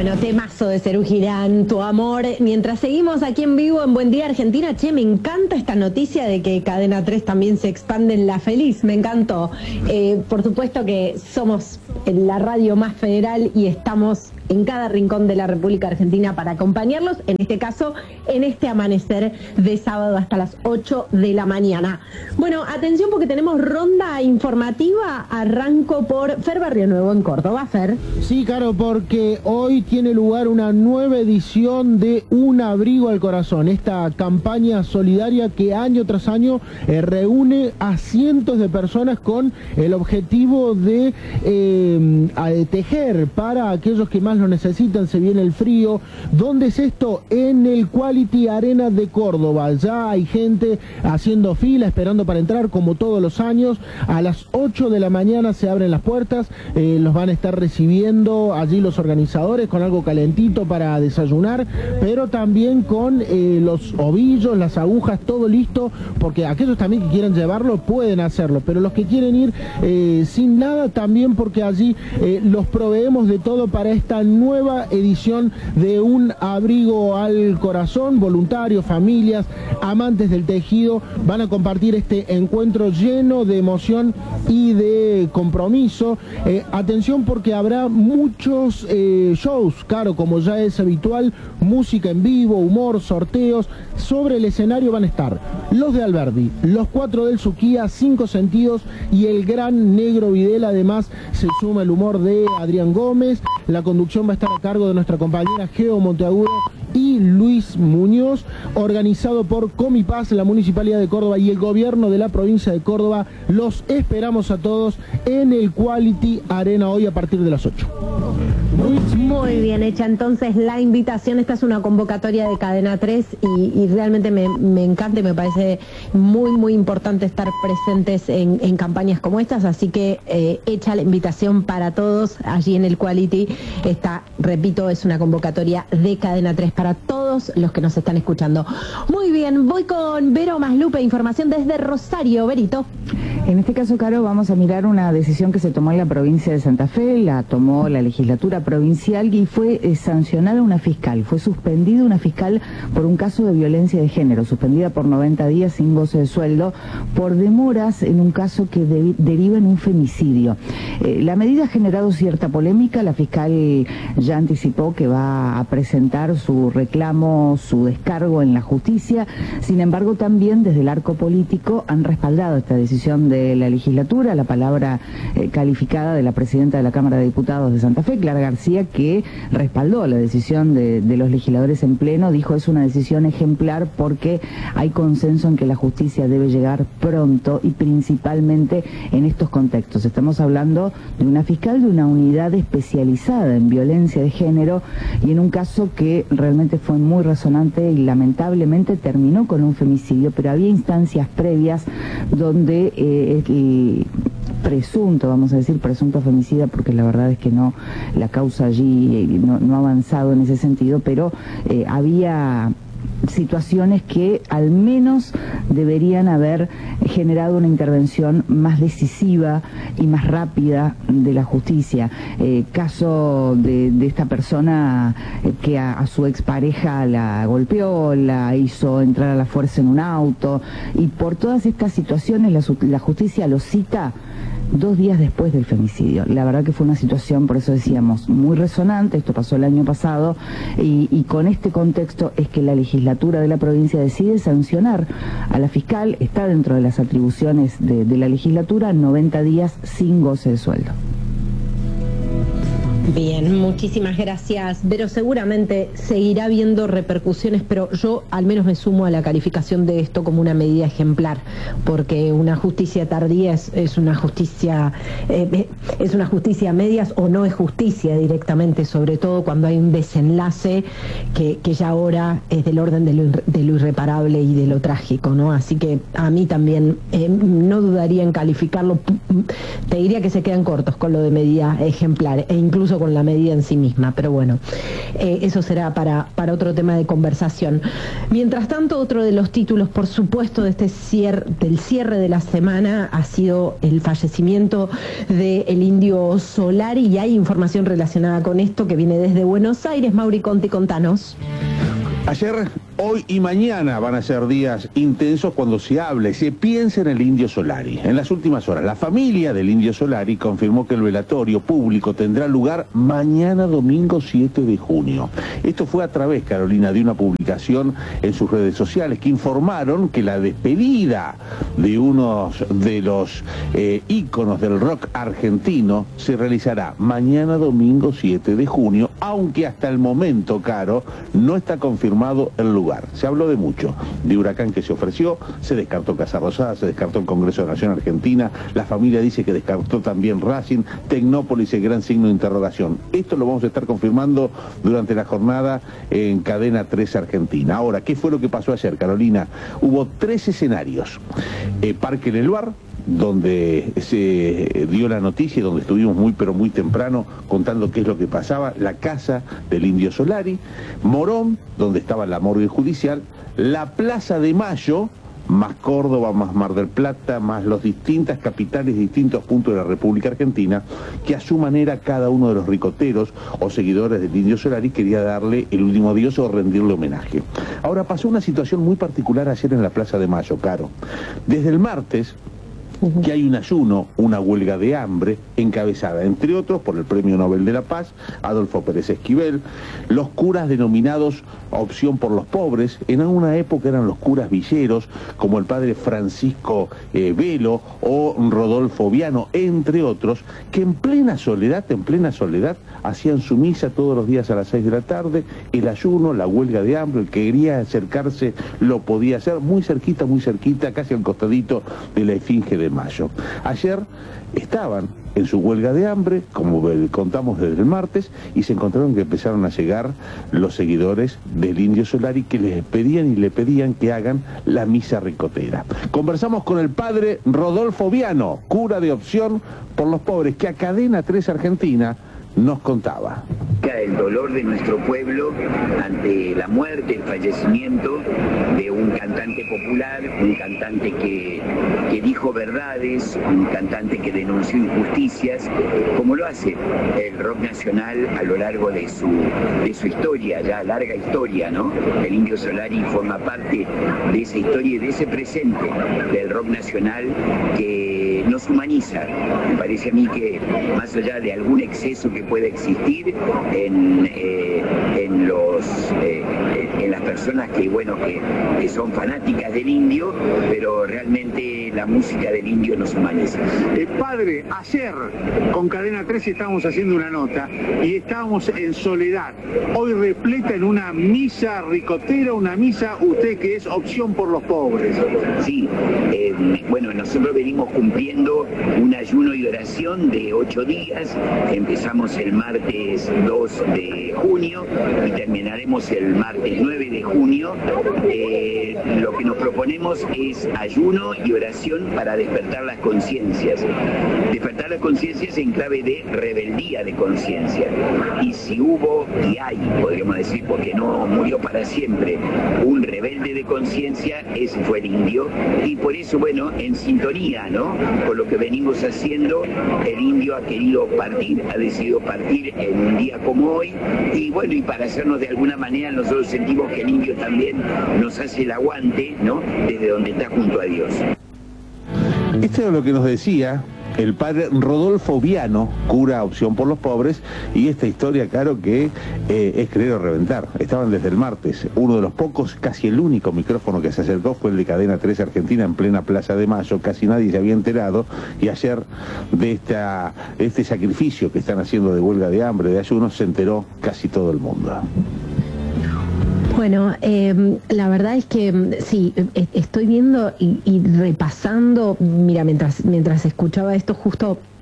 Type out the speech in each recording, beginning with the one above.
Bueno, temazo de Serú Girán, Tu Amor. Mientras seguimos aquí en vivo en Buen Día Argentina, che, me encanta esta noticia de que Cadena 3 también se expande en La Feliz, me encantó. Por supuesto que somos la radio más federal y estamos en cada rincón de la República Argentina para acompañarlos, en este caso, en este amanecer de sábado hasta las 8 de la mañana. Bueno, atención porque tenemos ronda informativa, arranco por Fer Barrio Nuevo en Córdoba. Fer. Sí, Caro, porque hoy tiene lugar una nueva edición de Un Abrigo al Corazón, esta campaña solidaria que año tras año reúne a cientos de personas con el objetivo de tejer para aquellos que más lo necesitan. Se viene el frío. ¿Dónde es esto? En el Quality Arena de Córdoba. Ya hay gente haciendo fila, esperando para entrar, como todos los años. A las 8 de la mañana se abren las puertas, los van a estar recibiendo allí los organizadores con algo calentito para desayunar, pero también con los ovillos, las agujas, todo listo, porque aquellos también que quieran llevarlo pueden hacerlo, pero los que quieren ir sin nada también, porque allí los proveemos de todo para esta nueva edición de Un Abrigo al Corazón. Voluntarios, familias, amantes del tejido van a compartir este encuentro lleno de emoción y de compromiso. Atención porque habrá muchos shows, claro, como ya es habitual, música en vivo, humor, sorteos. Sobre el escenario van a estar los de Alberdi, los 4 del Suquía, 5 Sentidos y el gran Negro Videla. Además se suma el humor de Adrián Gómez. La conducción va a estar a cargo de nuestra compañera Geo Monteagudo y Luis Muñoz, organizado por Comipaz, la Municipalidad de Córdoba y el Gobierno de la Provincia de Córdoba. Los esperamos a todos en el Quality Arena hoy a partir de las 8. Muy bien hecha entonces la invitación. Esta es una convocatoria de Cadena 3 y realmente me encanta y me parece muy importante estar presentes en campañas como estas, así que hecha la invitación para todos allí en el Quality. Esta, repito, es una convocatoria de Cadena 3 para todos los que nos están escuchando. Muy bien, voy con Vero Maslupe, información desde Rosario. Verito. En este caso, Caro, vamos a mirar una decisión que se tomó en la provincia de Santa Fe, la tomó la legislatura provincial y fue sancionada una fiscal, fue suspendida una fiscal por un caso de violencia de género, suspendida por 90 días sin goce de sueldo por demoras en un caso que deriva en un femicidio. La medida ha generado cierta polémica. La fiscal ya anticipó que va a presentar su reclamo, su descargo en la justicia. Sin embargo, también desde el arco político han respaldado esta decisión de la legislatura. La palabra calificada de la presidenta de la Cámara de Diputados de Santa Fe, Clara García, que respaldó la decisión de los legisladores en pleno, dijo: es una decisión ejemplar porque hay consenso en que la justicia debe llegar pronto y principalmente en estos contextos. Estamos hablando de una fiscal de una unidad especializada en violencia de género y en un caso que realmente fue muy resonante y lamentablemente terminó con un femicidio, pero había instancias previas donde el presunto, vamos a decir presunto femicida, porque la verdad es que no, la causa allí no ha avanzado en ese sentido, pero había situaciones que al menos deberían haber generado una intervención más decisiva y más rápida de la justicia. Caso de esta persona que a su expareja la golpeó, la hizo entrar a la fuerza en un auto, y por todas estas situaciones la justicia lo cita 2 días después del femicidio. La verdad que fue una situación, por eso decíamos, muy resonante. Esto pasó el año pasado y con este contexto es que la legislatura de la provincia decide sancionar a la fiscal. Está dentro de las atribuciones de la legislatura, 90 días sin goce de sueldo. Bien, muchísimas gracias, pero seguramente seguirá habiendo repercusiones, pero yo al menos me sumo a la calificación de esto como una medida ejemplar, porque una justicia tardía es una justicia a medias, o no es justicia directamente, sobre todo cuando hay un desenlace que ya ahora es del orden de lo irreparable y de lo trágico, ¿no? Así que a mí también no dudaría en calificarlo. Te diría que se quedan cortos con lo de medida ejemplar, e incluso incluso con la medida en sí misma, pero bueno, eso será para otro tema de conversación. Mientras tanto, otro de los títulos, por supuesto, del cierre de la semana ha sido el fallecimiento del Indio Solari, y hay información relacionada con esto que viene desde Buenos Aires. Mauri Conti, contanos. Ayer, hoy y mañana van a ser días intensos cuando se hable, se piense en el Indio Solari. En las últimas horas, la familia del Indio Solari confirmó que el velatorio público tendrá lugar mañana domingo 7 de junio. Esto fue a través, Carolina, de una publicación en sus redes sociales que informaron que la despedida de uno de los íconos del rock argentino se realizará mañana domingo 7 de junio, aunque hasta el momento, Caro, no está confirmado el lugar. Se habló de mucho, de Huracán que se ofreció, se descartó Casa Rosada, se descartó el Congreso de la Nación Argentina, la familia dice que descartó también Racing, Tecnópolis, el gran signo de interrogación. Esto lo vamos a estar confirmando durante la jornada en Cadena 3 Argentina. Ahora, ¿qué fue lo que pasó ayer, Carolina? Hubo 3 escenarios. Parque Leluar, donde se dio la noticia, donde estuvimos muy pero muy temprano contando qué es lo que pasaba, la casa del Indio Solari, Morón, donde estaba la morgue judicial, la Plaza de Mayo, más Córdoba, más Mar del Plata, más las distintas capitales, distintos puntos de la República Argentina, que a su manera cada uno de los ricoteros o seguidores del Indio Solari quería darle el último adiós o rendirle homenaje. Ahora, pasó una situación muy particular ayer en la Plaza de Mayo, Caro. Desde el martes que hay un ayuno, una huelga de hambre, encabezada, entre otros, por el Premio Nobel de la Paz, Adolfo Pérez Esquivel, los curas denominados Opción por los Pobres, en alguna época eran los curas villeros, como el padre Francisco Velo o Rodolfo Viano, entre otros, que en plena soledad, hacían su misa todos los días a las 6 de la tarde, el ayuno, la huelga de hambre, el que quería acercarse lo podía hacer, muy cerquita, casi al costadito de la Esfinge de Mayo. Ayer estaban en su huelga de hambre, como contamos desde el martes, y se encontraron que empezaron a llegar los seguidores del Indio Solari que les pedían y le pedían que hagan la misa ricotera. Conversamos con el padre Rodolfo Viano, cura de Opción por los Pobres, que a Cadena 3 Argentina nos contaba. El dolor de nuestro pueblo ante la muerte, el fallecimiento de un cantante popular, un cantante que dijo verdades, un cantante que denunció injusticias, como lo hace el rock nacional a lo largo de su historia, ya larga historia, ¿no? El Indio Solari forma parte de esa historia y de ese presente del rock nacional que nos humaniza. Me parece a mí que más allá de algún exceso que pueda existir en las personas que son fanáticas del indio, pero realmente la música del indio nos humaniza. Padre, ayer con Cadena 3 estábamos haciendo una nota y estábamos en Soledad, hoy repleta en una misa ricotera, una misa, usted que es Opción por los Pobres. Sí, bueno, nosotros venimos cumpliendo un ayuno y oración de 8 días, empezamos el martes 2 de junio y terminaremos el martes 9 de junio. Lo que nos proponemos es ayuno y oración para despertar las conciencias. Despertar las conciencias en clave de rebeldía de conciencia. Y si hubo, y hay, podríamos decir, porque no murió para siempre, un rebelde de conciencia, ese fue el indio. Y por eso, bueno, en sintonía, ¿no?, con lo que venimos haciendo, el indio ha querido partir, ha decidido partir en un día como hoy. Y bueno, y para hacernos de alguna manera, nosotros sentimos que el indio también nos hace el aguante, ¿no?, desde donde está junto a Dios. Esto es lo que nos decía el padre Rodolfo Viano, cura Opción por los Pobres, y esta historia, claro, que es creer o reventar. Estaban desde el martes. Uno de los pocos, casi el único micrófono que se acercó fue el de Cadena 3 Argentina en plena Plaza de Mayo. Casi nadie se había enterado, y ayer de este sacrificio que están haciendo de huelga de hambre, de ayuno, se enteró casi todo el mundo. Bueno, la verdad es que sí, estoy viendo y repasando, mira, mientras escuchaba esto, justo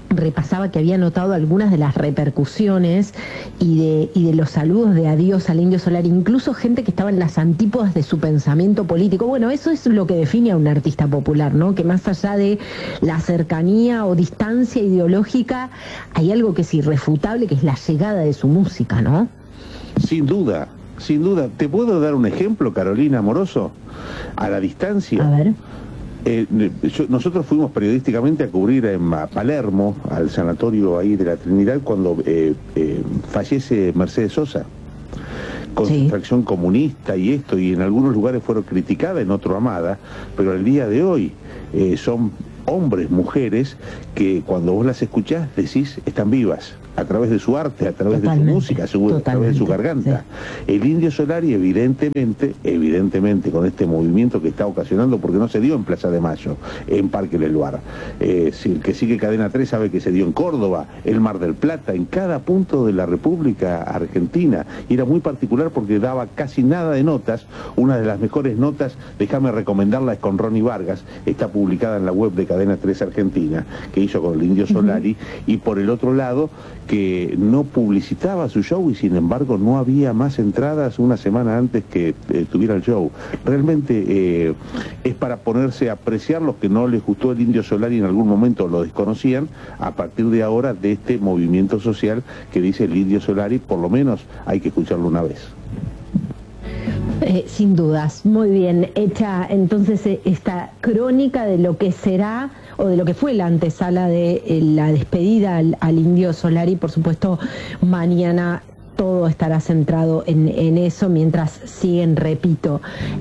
repasaba que había notado algunas de las repercusiones y de los saludos de adiós al Indio Solari, incluso gente que estaba en las antípodas de su pensamiento político. Bueno, eso es lo que define a un artista popular, ¿no? Que más allá de la cercanía o distancia ideológica, hay algo que es irrefutable, que es la llegada de su música, ¿no? Sin duda, sin duda. ¿Te puedo dar un ejemplo, Carolina Amoroso? A la distancia. A ver. Nosotros fuimos periodísticamente a cubrir a Palermo, al sanatorio ahí de la Trinidad, cuando fallece Mercedes Sosa, con su extracción comunista y esto, y en algunos lugares fueron criticadas, en otro amada, pero al día de hoy son hombres, mujeres, que cuando vos las escuchás decís, están vivas, a través de su arte, a través de su música, a través de su garganta. Sí. El Indio Solari, evidentemente, con este movimiento que está ocasionando, porque no se dio en Plaza de Mayo, en Parque del Luar. Si el que sigue Cadena 3 sabe que se dio en Córdoba, el Mar del Plata, en cada punto de la República Argentina. Y era muy particular porque daba casi nada de notas. Una de las mejores notas, déjame recomendarla, es con Ronnie Vargas, está publicada en la web de Cadena 3 Argentina, que hizo con el Indio Solari, y por el otro lado, que no publicitaba su show y sin embargo no había más entradas una semana antes que tuviera el show. Realmente es para ponerse a apreciar los que no les gustó el Indio Solari en algún momento, lo desconocían, a partir de ahora de este movimiento social que dice el Indio Solari, por lo menos hay que escucharlo una vez. Sin dudas, muy bien hecha entonces esta crónica de lo que será o de lo que fue la antesala de la despedida al Indio Solari. Por supuesto, mañana todo estará centrado en eso, mientras siguen, repito,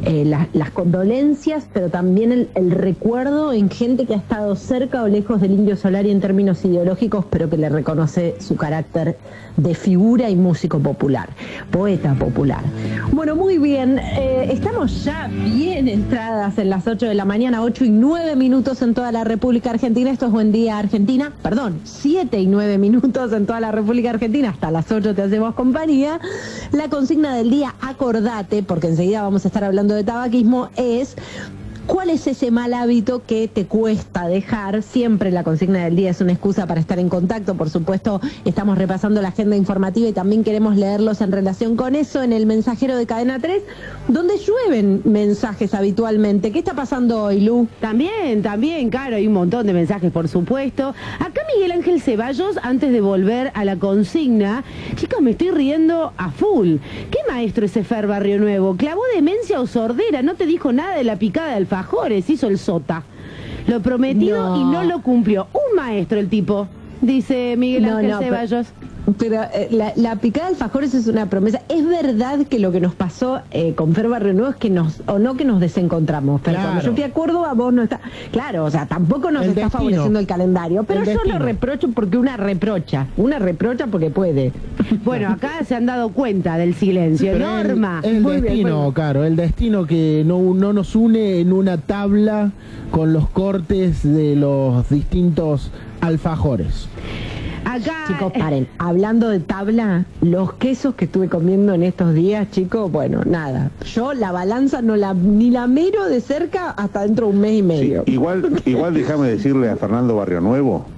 las condolencias, pero también el recuerdo en gente que ha estado cerca o lejos del Indio Solari en términos ideológicos, pero que le reconoce su carácter de figura y músico popular, poeta popular. Bueno, muy bien, estamos ya bien entradas en las 8 de la mañana, 8 y 9 minutos en toda la República Argentina. Esto es Buen Día Argentina, perdón, 7 y 9 minutos en toda la República Argentina, hasta las 8 te hacemos compañía. La consigna del día, acordate, porque enseguida vamos a estar hablando de tabaquismo, es: ¿cuál es ese mal hábito que te cuesta dejar? Siempre la consigna del día es una excusa para estar en contacto. Por supuesto, estamos repasando la agenda informativa y también queremos leerlos en relación con eso en el mensajero de Cadena 3, donde llueven mensajes habitualmente. ¿Qué está pasando hoy, Lu? También, claro, hay un montón de mensajes, por supuesto. Acá Miguel Ángel Ceballos, antes de volver a la consigna, chicos, me estoy riendo a full. ¿Qué maestro ese Fer Barrio Nuevo? ¿Clavó demencia o sordera? No te dijo nada de la picada de alfajores, hizo el sota. Lo prometido y no lo cumplió. Un maestro el tipo, dice Miguel Ángel Ceballos. Pero la picada de alfajores es una promesa. Es verdad que lo que nos pasó con Fer Barrio Nuevo es que nos desencontramos. Pero claro, cuando yo fui a Córdoba, vos no estás. Claro, o sea, tampoco nos está favoreciendo el calendario. Pero yo lo reprocho porque una reprocha porque puede. Bueno, acá se han dado cuenta del silencio. Pero Norma. El destino, bien, claro, el destino que no nos une en una tabla con los cortes de los distintos alfajores. Acá, chicos, paren, hablando de tabla, los quesos que estuve comiendo en estos días, chicos, bueno, nada, yo la balanza ni la miro de cerca hasta dentro de un mes y medio. Sí, igual déjame decirle a Fernando Barrio Nuevo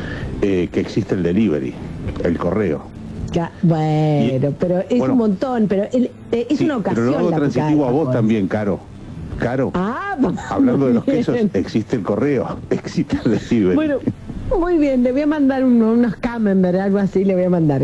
que existe el delivery, el correo. Ya, bueno, pero es un montón, pero es una ocasión. Pero lo hago transitivo a vos también, Caro. Hablando de los quesos, existe el correo, existe el delivery. Bueno, muy bien, le voy a mandar unos camembert, algo así, le voy a mandar.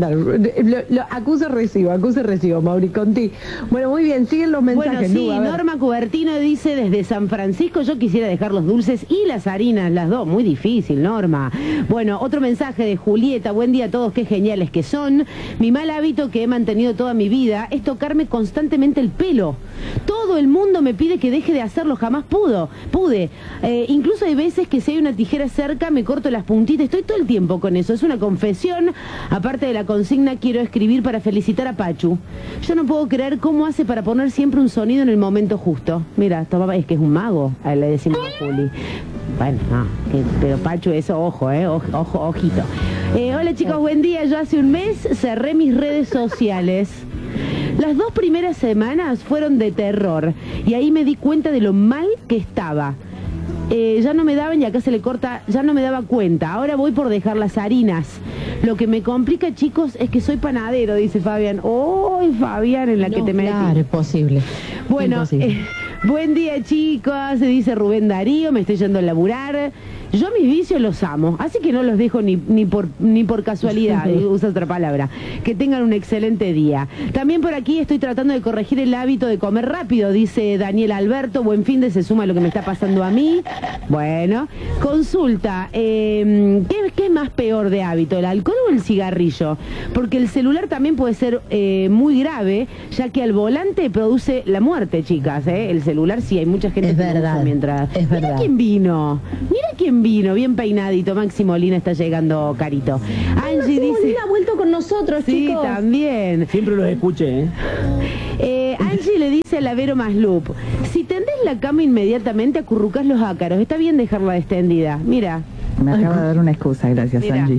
Acuso recibo, Mauri Conti. Bueno, muy bien, siguen los mensajes. Bueno, sí, Norma Cubertino dice desde San Francisco: yo quisiera dejar los dulces y las harinas, las dos. Muy difícil, Norma. Bueno, otro mensaje de Julieta: buen día a todos, qué geniales que son. Mi mal hábito que he mantenido toda mi vida es tocarme constantemente el pelo. Todo el mundo me pide que deje de hacerlo, jamás pude. Incluso hay veces que si hay una tijera cerca me corto las puntitas, estoy todo el tiempo con eso, es una confesión. Aparte de la consigna, quiero escribir para felicitar a Pachu. Yo no puedo creer cómo hace para poner siempre un sonido en el momento justo. Mira, es que es un mago, le decimos a Juli. Bueno, pero Pachu, eso, ojo, ojito. Hola chicos, buen día. Yo hace un mes cerré mis redes sociales. Las 2 primeras semanas fueron de terror y ahí me di cuenta de lo mal que estaba. ya no me daban, y acá se le corta, ya no me daba cuenta. Ahora voy por dejar las harinas. Lo que me complica, chicos, es que soy panadero, dice Fabián. ¡Oh, Fabián, en la que te metí! Claro, es posible. Bueno, buen día, chicos, se dice Rubén Darío, me estoy yendo a laburar. Yo mis vicios los amo, así que no los dejo ni por casualidad, usa otra palabra. Que tengan un excelente día. También por aquí estoy tratando de corregir el hábito de comer rápido, dice Daniel Alberto. Buen fin de, se suma a lo que me está pasando a mí. Bueno, consulta, ¿qué es más peor de hábito, el alcohol o el cigarrillo? Porque el celular también puede ser muy grave, ya que al volante produce la muerte, chicas, ¿eh? El celular sí, hay mucha gente es que verdad, usa mientras... es verdad. Mira quién vino, mira quién vino, bien peinadito. Maxi Molina está llegando, Carito. Angie dice... Molina ha vuelto con nosotros, sí, chicos. Sí, también. Siempre los escuché, Angie le dice a la Vero Maslup, si tendés la cama inmediatamente acurrucás los ácaros, está bien dejarla extendida. Mira. Me acaba de dar una excusa, gracias, Mira. Angie.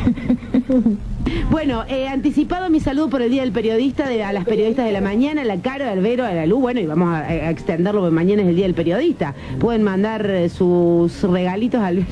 Bueno, anticipado mi saludo por el Día del Periodista, a las periodistas de la mañana, a la Caro, al Vero, a la Lu. Bueno, y vamos a extenderlo porque mañana es el Día del Periodista. Pueden mandar sus regalitos al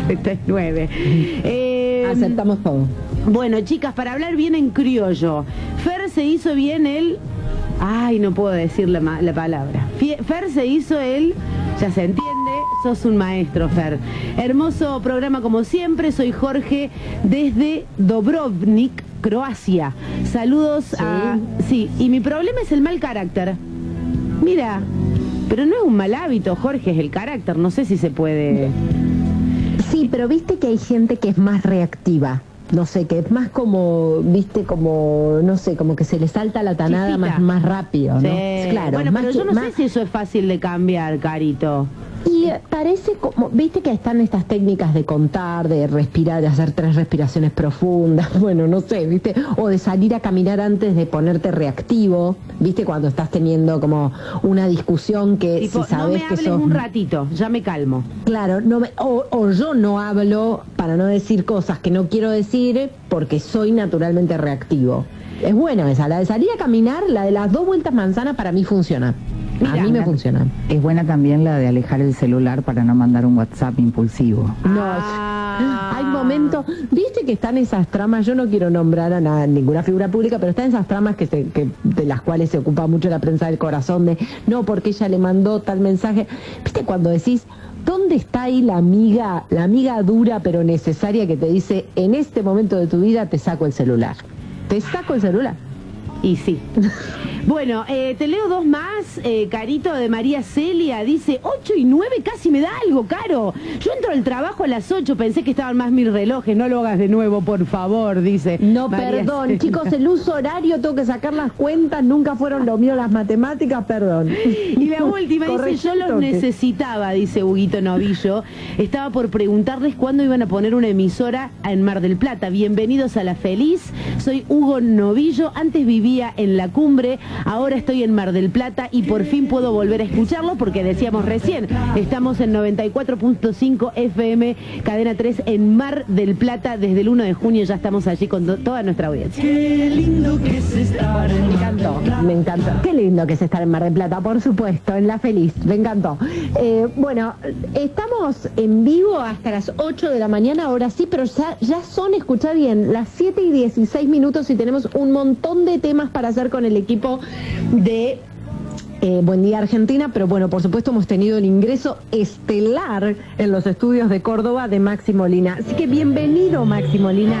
139. Aceptamos todo. Bueno, chicas, para hablar bien en criollo, Fer se hizo bien el... Ay, no puedo decir la palabra. Fer se hizo el... Ya se entiende, sos un maestro, Fer. Hermoso programa como siempre, soy Jorge desde Dubrovnik, Croacia. Saludos a... Sí, y mi problema es el mal carácter. Mira, pero no es un mal hábito, Jorge, es el carácter, no sé si se puede... Sí, pero viste que hay gente que es más reactiva. No sé, que es más como, viste, como, no sé, como que se le salta la tanada más rápido, ¿no? Sí. Claro. Bueno, pero yo no sé si eso es fácil de cambiar, Carito. Y parece como, viste que están estas técnicas de contar, de respirar, de hacer 3 respiraciones profundas, bueno, no sé, viste, o de salir a caminar antes de ponerte reactivo, viste, cuando estás teniendo como una discusión que tipo, si sabes no me que hables sos... un ratito, ya me calmo. Claro, o yo no hablo para no decir cosas que no quiero decir porque soy naturalmente reactivo. Es buena esa, la de salir a caminar, la de las 2 vueltas manzana para mí funciona. Mira, a mí me funciona. Es buena también la de alejar el celular para no mandar un WhatsApp impulsivo. No, hay momentos, viste que están esas tramas, yo no quiero nombrar a ninguna figura pública, pero están esas tramas que de las cuales se ocupa mucho la prensa del corazón, de no, porque ella le mandó tal mensaje. Viste cuando decís, ¿dónde está ahí la amiga dura pero necesaria que te dice, en este momento de tu vida te saco el celular? Te saco el celular. Y sí. Bueno, te leo 2 más, Carito, de María Celia, dice 8 y 9, casi me da algo, Caro. Yo entro al trabajo a las 8, pensé que estaban más mis relojes, no lo hagas de nuevo, por favor, dice. No, María perdón, Celia. chicos, el uso horario, tengo que sacar las cuentas, nunca fueron lo mío las matemáticas, perdón. Y la última dice, yo los necesitaba, dice Huguito Novillo. Estaba por preguntarles cuándo iban a poner una emisora en Mar del Plata. Bienvenidos a La Feliz, soy Hugo Novillo, antes vivía en La Cumbre, ahora estoy en Mar del Plata y por fin puedo volver a escucharlo porque decíamos recién, estamos en 94.5 FM, Cadena 3 en Mar del Plata, desde el 1 de junio ya estamos allí con toda nuestra audiencia. Qué lindo que es estar en Mar del Plata. Me encantó. Qué lindo que es estar en Mar del Plata, por supuesto, en La Feliz, me encantó. Bueno, estamos en vivo hasta las 8 de la mañana, ahora sí, pero ya son, escuchá bien, las 7 y 16 minutos y tenemos un montón de temas para hacer con el equipo de Buen Día Argentina, pero bueno, por supuesto hemos tenido el ingreso estelar en los estudios de Córdoba de Maxi Molina. Así que bienvenido, Maxi Molina.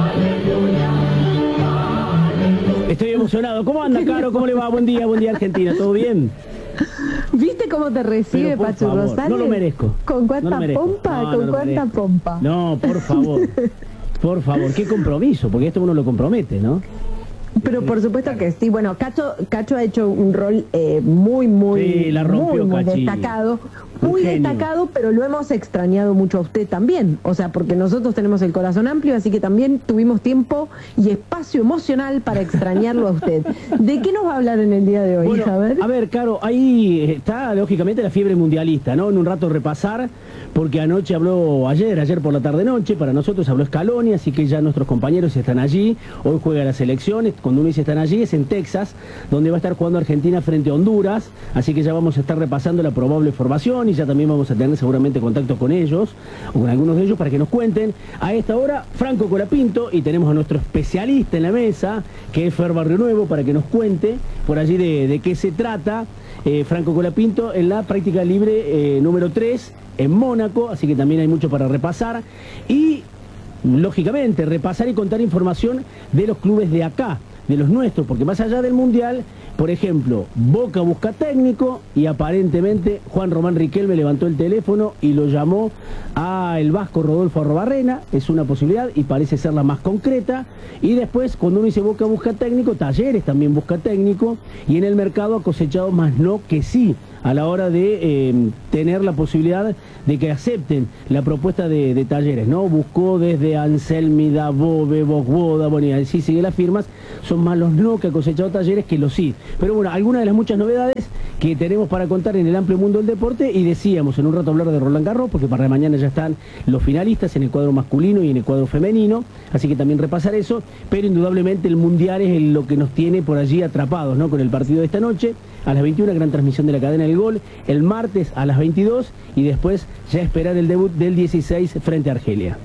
Estoy emocionado. ¿Cómo anda, Caro? ¿Cómo le va? Buen día Argentina. ¿Todo bien? ¿Viste cómo te recibe Pachu favor, Rosales? no lo merezco. ¿Con cuánta no pompa? No, ¿Con no cuánta pompa? No, por favor. Por favor, qué compromiso, porque esto uno lo compromete, ¿no? Pero por supuesto que sí. Bueno, Cacho ha hecho un rol muy Sí, la rompió, muy Cachi. destacado. Un Muy genio. destacado, pero lo hemos extrañado mucho a usted también. O sea, porque nosotros tenemos el corazón amplio, así que también tuvimos tiempo y espacio emocional para extrañarlo a usted. ¿De qué nos va a hablar en el día de hoy? Bueno, A ver. Caro, ahí está lógicamente la fiebre mundialista, ¿no? En un rato repasar, porque ayer por la tarde-noche, para nosotros habló Scaloni, así que ya nuestros compañeros están allí. Hoy juega las elecciones, cuando uno dice están allí es en Texas, donde va a estar jugando Argentina frente a Honduras, así que ya vamos a estar repasando la probable formación y ya también vamos a tener seguramente contacto con ellos, o con algunos de ellos, para que nos cuenten. A esta hora, Franco Colapinto, y tenemos a nuestro especialista en la mesa, que es Fer Barrio Nuevo, para que nos cuente por allí de qué se trata. Franco Colapinto en la práctica libre número 3 en Mónaco, así que también hay mucho para repasar y lógicamente repasar y contar información de los clubes de acá, de los nuestros, porque más allá del Mundial, por ejemplo, Boca busca técnico y aparentemente Juan Román Riquelme levantó el teléfono y lo llamó a el vasco Rodolfo Arrobarrena, es una posibilidad y parece ser la más concreta. Y después, cuando uno dice Boca busca técnico, Talleres también busca técnico, y en el mercado ha cosechado más no que sí, a la hora de tener la posibilidad de que acepten la propuesta de Talleres, ¿no? Buscó desde Anselmi, Dabove, Bosboda, bueno, y así sigue las firmas, son más los no que ha cosechado Talleres que los sí. Pero bueno, algunas de las muchas novedades que tenemos para contar en el amplio mundo del deporte, y decíamos en un rato hablar de Roland Garros, porque para mañana ya están los finalistas en el cuadro masculino y en el cuadro femenino, así que también repasar eso, pero indudablemente el Mundial es lo que nos tiene por allí atrapados, ¿no? Con el partido de esta noche, a las 21, gran transmisión de la cadena del Gol, el martes a las 22, y después ya esperar el debut del 16 frente a Argelia.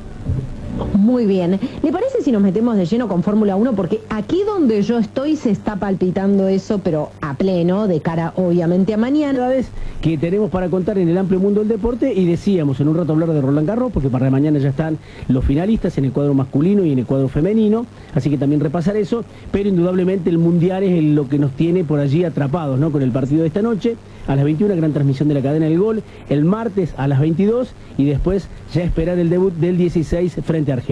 Muy bien. ¿Le parece si nos metemos de lleno con Fórmula 1? Porque aquí donde yo estoy se está palpitando eso, pero a pleno, de cara obviamente a mañana. Que tenemos para contar en el amplio mundo del deporte, y decíamos en un rato hablar de Roland Garros, porque para mañana ya están los finalistas en el cuadro masculino y en el cuadro femenino, así que también repasar eso, pero indudablemente el Mundial es lo que nos tiene por allí atrapados, ¿no? Con el partido de esta noche, a las 21, gran transmisión de la cadena del Gol, el martes a las 22, y después ya esperar el debut del 16 frente a Argelia.